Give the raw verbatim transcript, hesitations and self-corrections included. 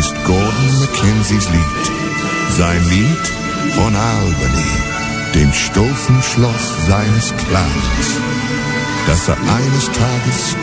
ist Gordon Mackenzies Lied. Sein Lied von Albany, dem stolzen Schloss seines Clans, das er eines Tages